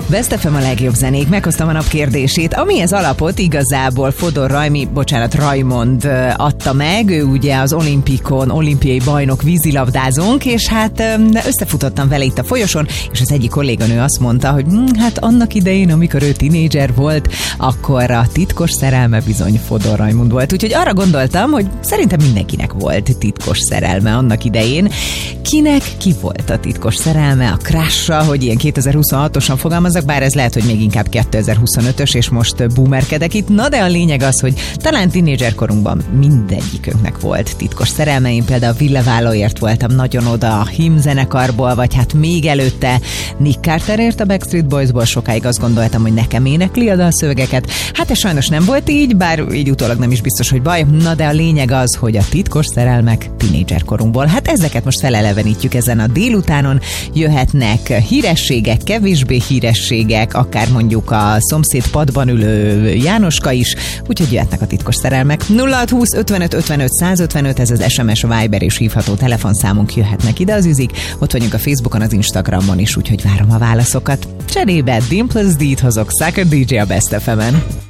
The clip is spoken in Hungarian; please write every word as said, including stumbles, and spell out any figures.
Best ef em a legjobb zenék, meghoztam a nap kérdését, amihez alapot igazából Fodor Rajmi, bocsánat, Rajmond adta meg, ő ugye az olimpikon, olimpiai bajnok vízilabdázónk, és hát összefutottam vele itt a folyosón, és az egyik kolléganő azt mondta, hogy hm, hát annak idején, amikor ő tinédzser volt, akkor a titkos szerelme bizony Fodor Rajmond volt. Úgyhogy arra gondoltam, hogy szerintem mindenkinek volt titkos szerelme annak idején. Kinek ki volt a titkos szerelme, a crush-a, hogy ilyen kétezer-huszonhatosan fogalmazzak, bár ez lehet, hogy még inkább kétezer-huszonötös, és most boomerkedek itt. Na de a lényeg az, hogy talán tínédzserkorunkban mindegyikünknek volt titkos szerelme. Én például Villeválóért voltam nagyon oda a Him zenekarból, vagy hát még előtte Nick Carterért a Backstreet Boysból, sokáig azt gondoltam, hogy nekem énekli a dalszövegeket. Hát ez sajnos nem volt így, bár így utólag nem is biztos, hogy baj. Na de a lényeg az, hogy a titkos szerelmek tínédzserkorunkból. Hát ezeket most felelevenítjük ezen a délutánon. Jöhetnek hírességek, kevésbé hírességek, akár mondjuk a szomszéd padban ülő Jánoska is, úgyhogy jöhetnek a titkos szerelmek. nulla hat húsz ötvenöt ötvenöt százötvenöt, ez az es em es, Viber és hívható telefonszámunk, jöhetnek ide az üzik. Ott vagyunk a Facebookon, az Instagramon is, úgyhogy várom a válaszokat. Cserébe Dimpless D-t hozok, Sucker dé dzsé a Best ef emen.